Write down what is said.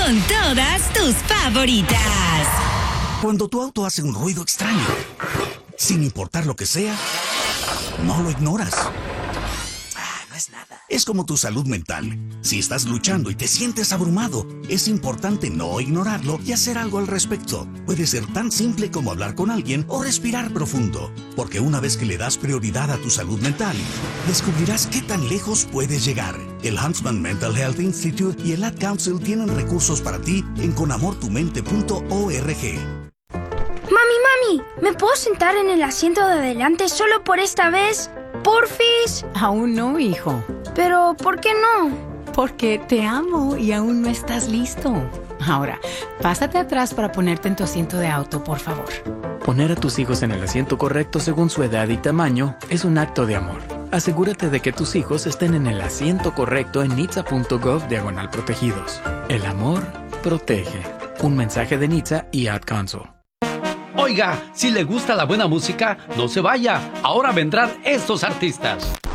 con todas tus favoritas. Cuando tu auto hace un ruido extraño, sin importar lo que sea, no lo ignoras. No es nada. Es como tu salud mental. Si estás luchando y te sientes abrumado, es importante no ignorarlo y hacer algo al respecto. Puede ser tan simple como hablar con alguien o respirar profundo. Porque una vez que le das prioridad a tu salud mental, descubrirás qué tan lejos puedes llegar. El Huntsman Mental Health Institute y el Ad Council tienen recursos para ti en conamortumente.org. Mami, ¿me puedo sentar en el asiento de adelante solo por esta vez? ¡Porfis! Aún no, hijo. ¿Pero por qué no? Porque te amo y aún no estás listo. Ahora, pásate atrás para ponerte en tu asiento de auto, por favor. Poner a tus hijos en el asiento correcto según su edad y tamaño es un acto de amor. Asegúrate de que tus hijos estén en el asiento correcto en nitsa.gov/protegidos. El amor protege. Un mensaje de Nitsa y Ad Council. Oiga, si le gusta la buena música, no se vaya. Ahora vendrán estos artistas.